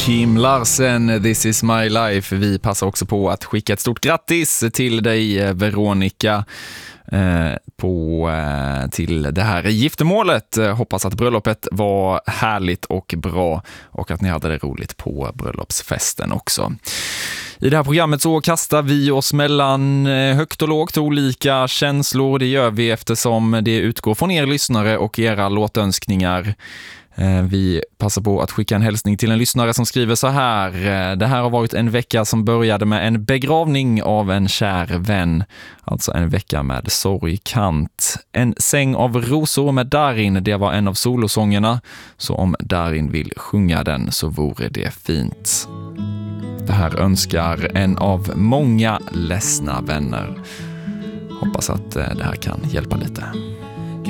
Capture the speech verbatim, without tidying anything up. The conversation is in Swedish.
Kim Larsen, This is my life. Vi passar också på att skicka ett stort grattis till dig, Veronica, eh, på, eh, till det här giftermålet. Hoppas att bröllopet var härligt och bra och att ni hade det roligt på bröllopsfesten också. I det här programmet så kastar vi oss mellan högt och lågt, olika känslor. Det gör vi eftersom det utgår från er lyssnare och era låtönskningar. Vi passar på att skicka en hälsning till en lyssnare som skriver så här: det här har varit en vecka som började med en begravning av en kär vän. Alltså en vecka med sorgkant. En säng av rosor med Darin, det var en av solosångerna. Så om Darin vill sjunga den så vore det fint. Det här önskar en av många ledsna vänner. Hoppas att det här kan hjälpa lite.